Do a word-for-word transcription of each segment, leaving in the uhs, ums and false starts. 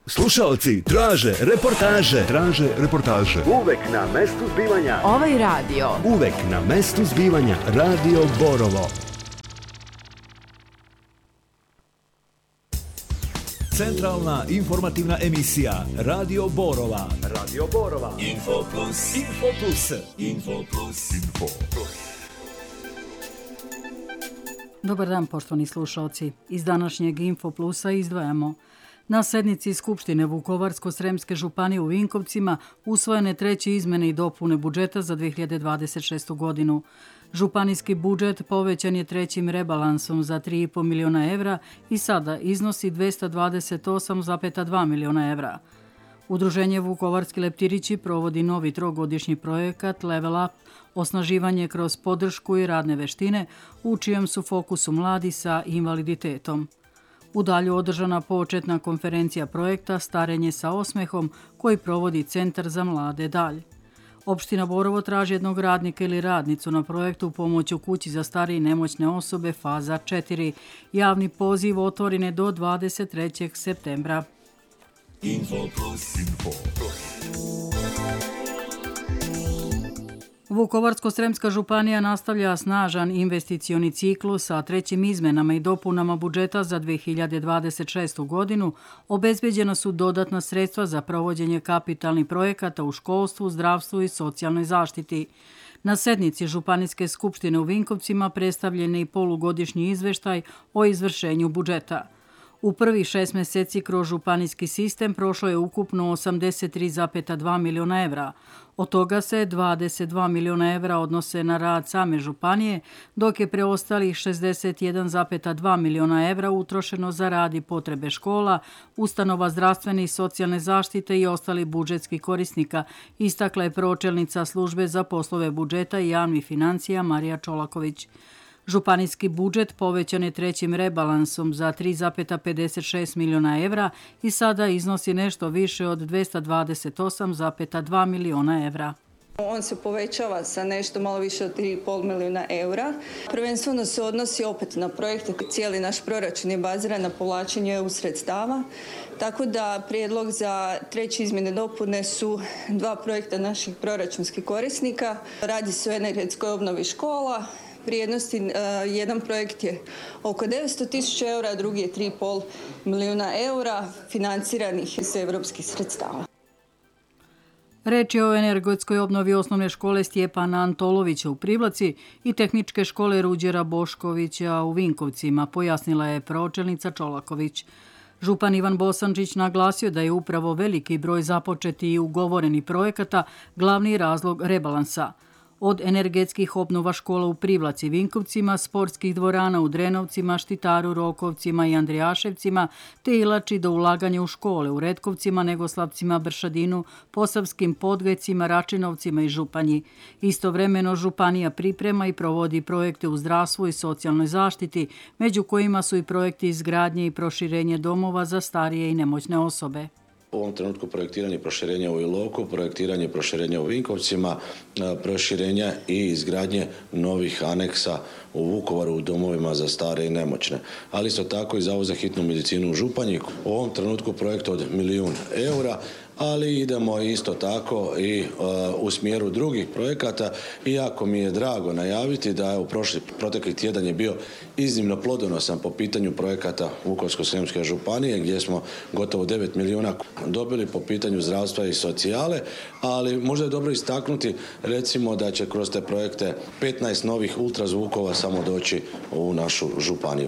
Slušalci traže reportaže, traže reportaže. Uvek na mestu zbivanja. Ovaj radio. Uvek na mestu zbivanja. Radio Borovo. Centralna informativna emisija Radio Borova. Radio Borova. Info Plus. Info Plus. Info Plus. Info Plus. Dobar dan, poštovani slušalci. Iz današnjeg Info Plusa izdvajamo: na sednici Skupštine Vukovarsko-sremske županije u Vinkovcima usvojene treće izmene i dopune budžeta za dve hiljade dvadeset šestu godinu. Županijski budžet povećan je trećim rebalansom za tri i po miliona evra i sada iznosi dvesta dvadeset osam zarez dva miliona evra. Udruženje Vukovarski leptirići provodi novi trogodišnji projekat Level Up, osnaživanje kroz podršku i radne veštine, u čijem su fokusu mladi sa invaliditetom. U dalju održana početna konferencija projekta Starenje sa osmehom, koji provodi Centar za mlade Dalj. Opština Borovo traži jednog radnika ili radnicu na projektu pomoć u kući za starije i nemoćne osobe faza četiri. Javni poziv otvoren je do dvadeset trećeg septembra. Info Plus. Info Plus. Vukovarsko-sremska županija nastavlja snažan investicioni ciklus, a trećim izmenama i dopunama budžeta za dve hiljade dvadeset šestu godinu obezbeđena su dodatna sredstva za provođenje kapitalnih projekata u školstvu, zdravstvu i socijalnoj zaštiti. Na sednici Županijske skupštine u Vinkovcima predstavljen je i polugodišnji izveštaj o izvršenju budžeta. U prvih šest meseci kroz županijski sistem prošlo je ukupno osamdeset tri zarez dva miliona evra. Od toga se dvadeset dva miliona evra odnose na rad same županije, dok je preostalih šezdeset jedan zarez dva miliona evra utrošeno za rad i potrebe škola, ustanova zdravstvene i socijalne zaštite i ostalih budžetskih korisnika, istakla je pročelnica službe za poslove budžeta i javnih financija Marija Čolaković. Županijski budžet povećan je trećim rebalansom za tri zarez pedeset šest miliona evra i sada iznosi nešto više od dvesta dvadeset osam zarez dva miliona evra. On se povećava sa nešto malo više od tri i po miliona eura. Prvenstveno se odnosi opet na projekte. Cijeli naš proračun je baziran na povlačenju E U sredstava. Tako da prijedlog za treće izmjene dopune su dva projekta naših proračunskih korisnika. Radi se o energetskoj obnovi škola. Vrijednosti, uh, jedan projekt je oko devetsto tisuća eura, a drugi je tri i po milijuna eura financiranih iz evropskih sredstava. Reč je o energetskoj obnovi osnovne škole Stjepana Antolovića u Privlaci i tehničke škole Ruđera Boškovića u Vinkovcima, pojasnila je pročelnica Čolaković. Župan Ivan Bosančić naglasio da je upravo veliki broj započeti i ugovorenih projekata glavni razlog rebalansa. Od energetskih obnova škola u Privlaci, Vinkovcima, sportskih dvorana u Drenovcima, Štitaru, Rokovcima i Andrijaševcima, te Ilači do ulaganja u škole u Retkovcima, Negoslavcima, Bršadinu, Posavskim Podgajcima, Račinovcima i Županji. Istovremeno Županija priprema i provodi projekte u zdravstvu i socijalnoj zaštiti, među kojima su i projekti izgradnje i proširenje domova za starije i nemoćne osobe. U ovom trenutku projektiranje proširenja u Iloku, projektiranje proširenja u Vinkovcima, proširenja i izgradnje novih aneksa u Vukovaru u domovima za stare i nemoćne. Ali isto tako i Zavod za hitnu medicinu u Županji. U ovom trenutku projekt od milijun eura, ali idemo isto tako i uh, u smjeru drugih projekata. Iako mi je drago najaviti da je u prošli protekli tjedan je bio iznimno plodonosan po pitanju projekata Vukovarsko-srijemske županije, gdje smo gotovo devet milijuna dobili po pitanju zdravstva i socijale, ali možda je dobro istaknuti recimo da će kroz te projekte petnaest novih ultrazvukova samo doći u našu županiju.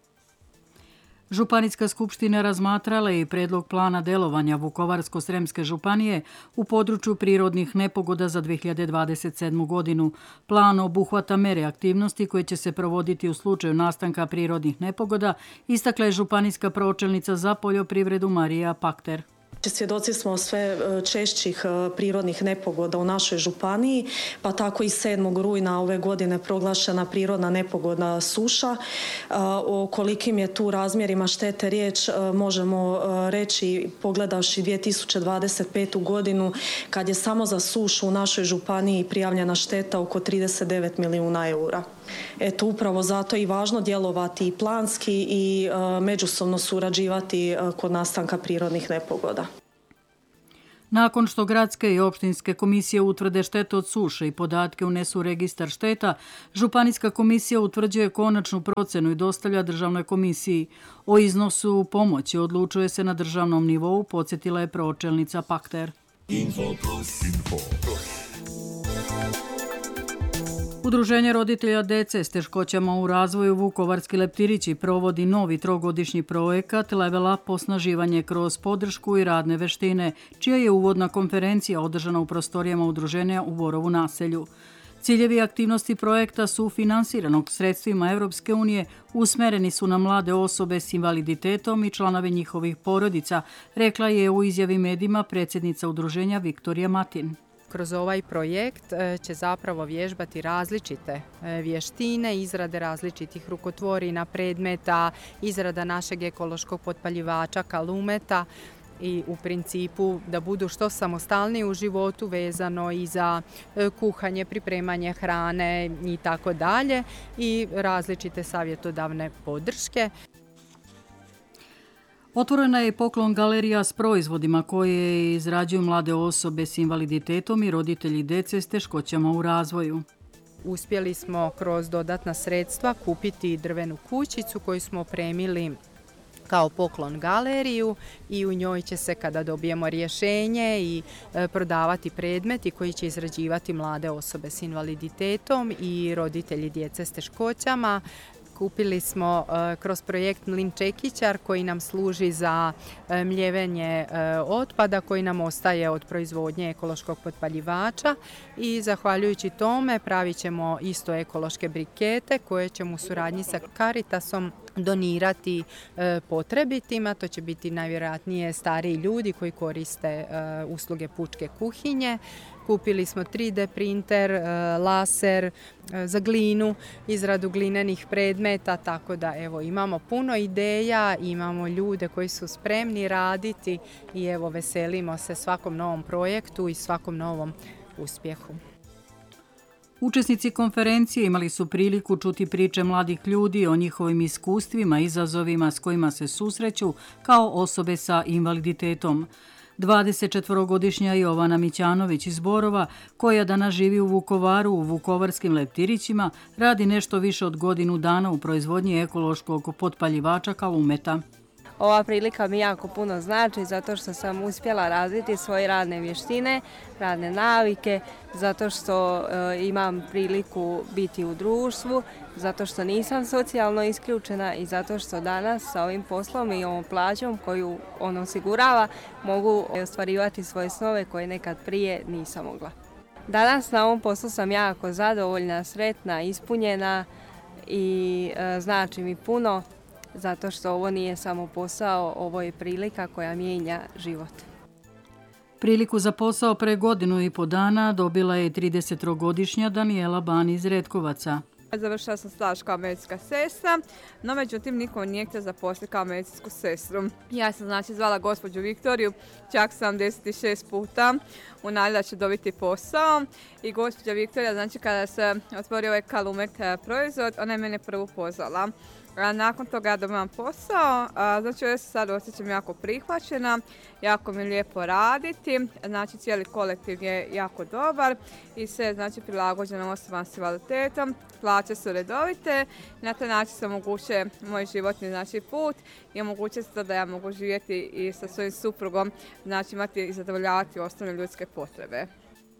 Županijska skupština razmatrala je i predlog plana delovanja Vukovarsko-sremske županije u području prirodnih nepogoda za dve hiljade dvadeset sedmu godinu. Plan obuhvata mere aktivnosti koje će se provoditi u slučaju nastanka prirodnih nepogoda, istakla je županijska pročelnica za poljoprivredu Marija Pakter. Svjedoci smo sve češćih prirodnih nepogoda u našoj županiji, pa tako i sedmog rujna ove godine proglašena prirodna nepogoda suša. O kolikim je tu razmjerima štete riječ možemo reći pogledavši dvije tisuće dvadeset petu godinu kad je samo za sušu u našoj županiji prijavljena šteta oko trideset devet milijuna eura. Eto, upravo zato je i važno djelovati i planski i uh, međusobno surađivati uh, kod nastanka prirodnih nepogoda. Nakon što gradske i opštinske komisije utvrde štete od suše i podatke unesu u registar šteta, Županijska komisija utvrđuje konačnu procenu i dostavlja državnoj komisiji. O iznosu pomoći odlučuje se na državnom nivou, podsjetila je pročelnica Pakter. Info plus. Info plus. Udruženje roditelja dece s teškoćama u razvoju Vukovarski leptirići provodi novi trogodišnji projekat Level Up osnaživanje kroz podršku i radne veštine, čija je uvodna konferencija održana u prostorijama udruženja u Borovu naselju. Ciljevi aktivnosti projekta su finansiranog sredstvima Evropske unije usmereni su na mlade osobe s invaliditetom i članove njihovih porodica, rekla je u izjavi medijima predsjednica udruženja Viktorija Matin. Kroz ovaj projekt će zapravo vježbati različite vještine, izrade različitih rukotvorina, predmeta, izrada našeg ekološkog potpaljivača kalumeta i u principu da budu što samostalniji u životu vezano i za kuhanje, pripremanje hrane i tako dalje i različite savjetodavne podrške. Otvorena je poklon galerija s proizvodima koje izrađuju mlade osobe s invaliditetom i roditelji dece s teškoćama u razvoju. Uspjeli smo kroz dodatna sredstva kupiti drvenu kućicu koju smo opremili kao poklon galeriju i u njoj će se kada dobijemo rješenje i prodavati predmeti koji će izrađivati mlade osobe s invaliditetom i roditelji djece s teškoćama. Kupili smo uh, kroz projekt Mlin Čekićar koji nam služi za uh, mljevenje uh, otpada koji nam ostaje od proizvodnje ekološkog potpaljivača i zahvaljujući tome pravit ćemo isto ekološke brikete koje ćemo u suradnji sa Caritasom donirati e, potrebitima. To će biti najvjerojatnije stariji ljudi koji koriste e, usluge pučke kuhinje. Kupili smo tri D printer, e, laser e, za glinu, izradu glinenih predmeta, tako da evo imamo puno ideja, imamo ljude koji su spremni raditi i evo veselimo se svakom novom projektu i svakom novom uspjehu. Učesnici konferencije imali su priliku čuti priče mladih ljudi o njihovim iskustvima i izazovima s kojima se susreću kao osobe sa invaliditetom. dvadesetčetvorogodišnja Jovana Mićanović iz Borova, koja danas živi u Vukovaru u Vukovarskim leptirićima, radi nešto više od godinu dana u proizvodnji ekološkog potpaljivača kalumeta. Ova prilika mi jako puno znači zato što sam uspjela razviti svoje radne vještine, radne navike, zato što e, imam priliku biti u društvu, zato što nisam socijalno isključena i zato što danas sa ovim poslom i ovom plaćom koju on osigurava mogu ostvarivati svoje snove koje nekad prije nisam mogla. Danas na ovom poslu sam jako zadovoljna, sretna, ispunjena i e, znači mi puno. Zato što ovo nije samo posao, ovo je prilika koja mijenja život. Priliku za posao pre godinu i po dana dobila je tridesettrogodišnja Danijela Ban iz Retkovaca. Završila sam staž kao medicinska sestra, no međutim niko nije htio zaposliti kao medicinsku sestru. Ja sam znači zvala gospođu Viktoriju čak sedamdeset šest puta u nadi da će dobiti posao i gospođa Viktorija znači kada se otvorio ovaj kalumet proizvod, ona je mene prvu pozvala. A nakon toga ja dobijam posao, a, znači ja se sad osjećam jako prihvaćena, jako mi je lijepo raditi, znači cijeli kolektiv je jako dobar i sve znači prilagođeno osobama s invaliditetom, plaće su redovite, na taj način se omogućuje moj životni znači, put i omogućuje se to da ja mogu živjeti i sa svojim suprugom, znači imati i zadovoljavati osnovne ljudske potrebe.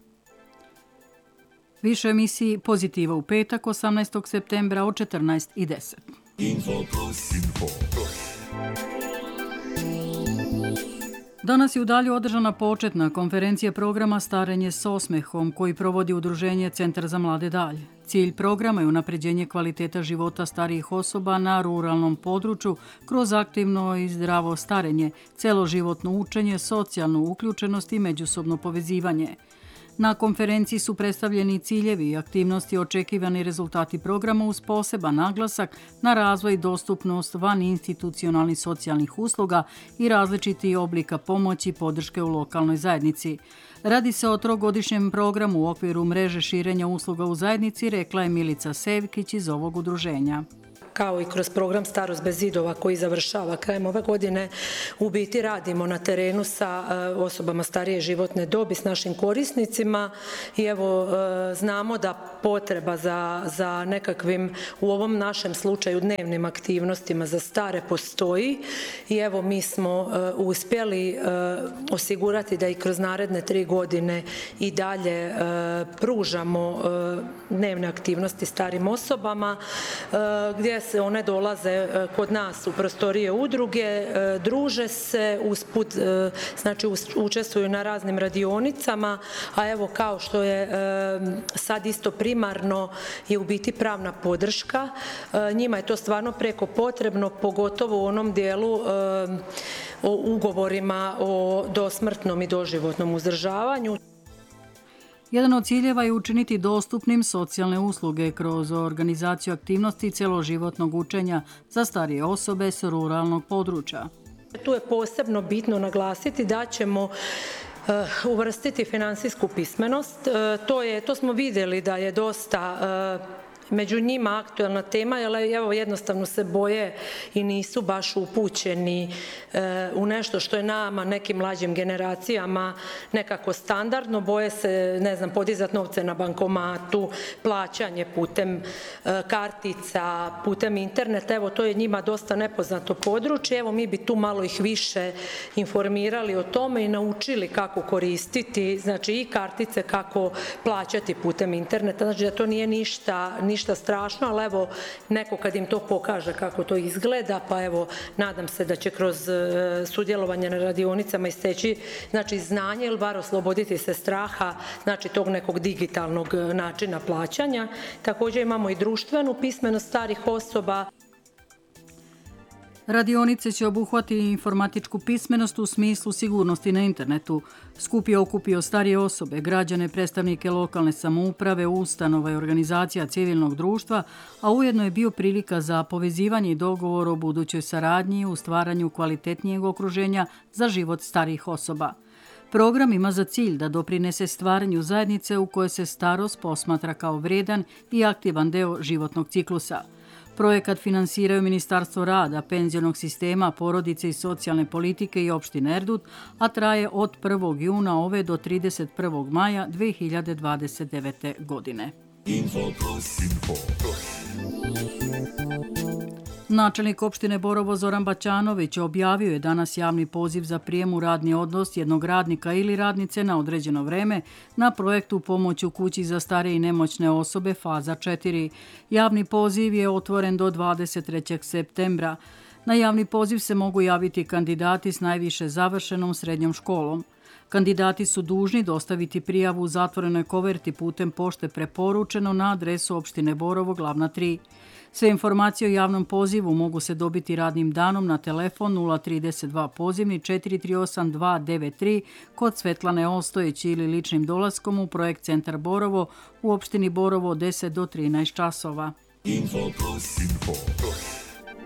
Više emisiji Pozitiva u petak, osamnaestog septembra od četrnaest i deset. Info plus. Info plus. Danas je u Dalju održana početna konferencija programa Starenje s osmehom koji provodi udruženje Centar za mlade Dalj. Cilj programa je unapređenje kvaliteta života starijih osoba na ruralnom području kroz aktivno i zdravo starenje, celoživotno učenje, socijalnu uključenost i međusobno povezivanje. Na konferenciji su predstavljeni ciljevi i aktivnosti i očekivani rezultati programa uz poseban naglasak na razvoj i dostupnost van institucionalnih socijalnih usluga i različitih oblika pomoći i podrške u lokalnoj zajednici. Radi se o trogodišnjem programu u okviru mreže širenja usluga u zajednici, rekla je Milica Sevkić iz ovog udruženja. Kao i kroz program Starost bez zidova koji završava krajem ove godine, u biti radimo na terenu sa osobama starije životne dobi, s našim korisnicima i evo znamo da potreba za, za nekakvim, u ovom našem slučaju, dnevnim aktivnostima za stare postoji i evo mi smo uspjeli osigurati da i kroz naredne tri godine i dalje pružamo dnevne aktivnosti starim osobama gdje se one dolaze kod nas u prostorije udruge, druže se, usput, znači učestvuju na raznim radionicama, a evo kao što je sad isto primarno je u biti pravna podrška. Njima je to stvarno preko potrebno, pogotovo u onom dijelu o ugovorima o dosmrtnom i doživotnom uzdržavanju. Jedan od ciljeva je učiniti dostupnim socijalne usluge kroz organizaciju aktivnosti celoživotnog učenja za starije osobe s ruralnog područja. Tu je posebno bitno naglasiti da ćemo uvrstiti finansijsku pismenost. To je, to smo vidjeli da je dosta među njima aktualna tema, jer evo jednostavno se boje i nisu baš upućeni u nešto što je nama, nekim mlađim generacijama, nekako standardno. Boje se, ne znam, podizati novce na bankomatu, plaćanje putem kartica, putem interneta. Evo, to je njima dosta nepoznato područje. Evo, mi bi tu malo ih više informirali o tome i naučili kako koristiti, znači i kartice, kako plaćati putem interneta. Znači da to nije ništa, ništa ništa strašno, ali evo neko kad im to pokaže kako to izgleda, pa evo nadam se da će kroz sudjelovanje na radionicama isteći znači znanje ili bar osloboditi se straha znači tog nekog digitalnog načina plaćanja. Također imamo i društvenu pismenost starih osoba. Radionice će obuhvatiti informatičku pismenost u smislu sigurnosti na internetu. Skup je okupio starije osobe, građane, predstavnike lokalne samouprave, ustanova i organizacija civilnog društva, a ujedno je bio prilika za povezivanje i dogovor o budućoj saradnji u stvaranju kvalitetnijeg okruženja za život starijih osoba. Program ima za cilj da doprinese stvaranju zajednice u kojoj se starost posmatra kao vredan i aktivan deo životnog ciklusa. Projekat finansiraju Ministarstvo rada, penzionog sistema, porodice i socijalne politike i opštine Erdut, a traje od prvog juna ove do trideset prvog maja dve hiljade dvadeset devete. godine. Info plus. Info plus. Načelnik opštine Borovo Zoran Baćanović objavio je danas javni poziv za prijem u radni odnos jednog radnika ili radnice na određeno vreme na projektu Pomoć u kući za starije i nemoćne osobe faza četiri. Javni poziv je otvoren do dvadeset trećeg septembra. Na javni poziv se mogu javiti kandidati s najviše završenom srednjom školom. Kandidati su dužni dostaviti prijavu u zatvorenoj koverti putem pošte preporučeno na adresu opštine Borovo, glavna tri. Sve informacije o javnom pozivu mogu se dobiti radnim danom na telefon nula trideset dva pozivni četiri tri osam dva devet tri kod Svetlane Ostojić ili ličnim dolaskom u projekt Centar Borovo u opštini Borovo od deset do trinaest časova. Info plus. Info plus.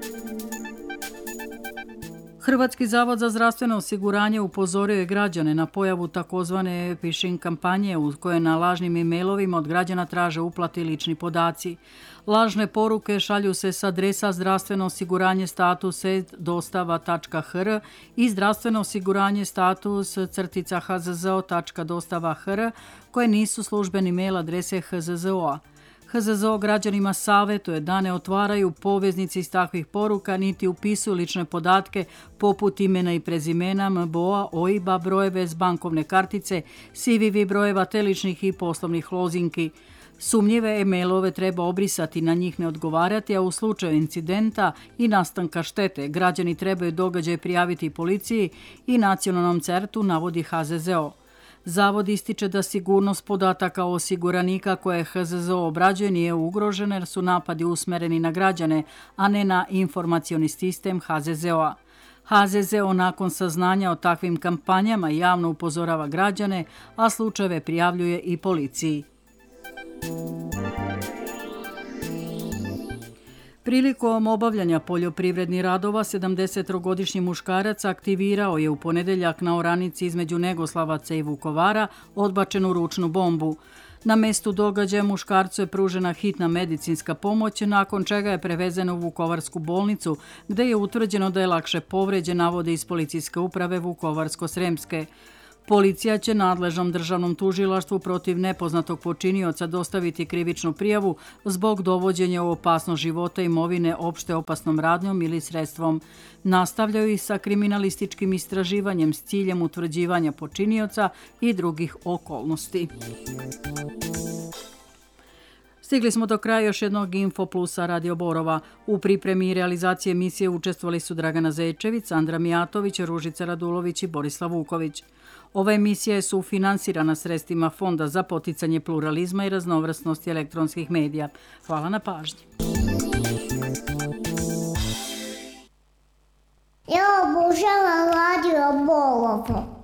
Hrvatski zavod za zdravstveno osiguranje upozorio je građane na pojavu takozvane phishing kampanje u kojoj na lažnim e-mailovima od građana traže uplate i lični podaci. Lažne poruke šalju se s adresa zdravstveno osiguranje status dostava tačka hr i zdravstveno osiguranje status crtica hzzo.dostava.hr koje nisu službeni mail adrese H Z Z O-a. H Z Z O građanima savjetuje da ne otvaraju poveznice iz takvih poruka niti upisuju lične podatke poput imena i prezimena, M B O-a, O I B-a, brojeve s bankovne kartice, C V V brojeva te ličnih i poslovnih lozinki. Sumnjive e-mailove treba obrisati, na njih ne odgovarati, a u slučaju incidenta i nastanka štete građani trebaju događaj prijaviti policiji i nacionalnom certu, navodi H Z Z O. Zavod ističe da sigurnost podataka osiguranika koje H Z Z O obrađuje nije ugrožena jer su napadi usmereni na građane, a ne na informacioni sistem H Z Z O-a. H Z Z O nakon saznanja o takvim kampanjama javno upozorava građane, a slučajeve prijavljuje i policiji. Prilikom obavljanja poljoprivrednih radova, sedamdesetogodišnji muškarac aktivirao je u ponedeljak na oranici između Negoslavaca i Vukovara odbačenu ručnu bombu. Na mestu događaja muškarcu je pružena hitna medicinska pomoć, nakon čega je prevezen u Vukovarsku bolnicu, gde je utvrđeno da je lakše povređen, navode iz policijske uprave Vukovarsko-Sremske. Policija će nadležnom državnom tužilaštvu protiv nepoznatog počinioca dostaviti krivičnu prijavu zbog dovođenja u opasnost života imovine opšte opasnom radnjom ili sredstvom. Nastavljaju i sa kriminalističkim istraživanjem s ciljem utvrđivanja počinioca i drugih okolnosti. Stigli smo do kraja još jednog Infoplusa Radio Borova. U pripremi i realizaciji emisije učestvovali su Dragana Zečević, Sandra Mijatović, Ružica Radulović i Borislav Vuković. Ova emisija je sufinansirana sredstvima Fonda za poticanje pluralizma i raznovrsnosti elektronskih medija. Hvala na pažnji. Ja obožavam Radio Borovo.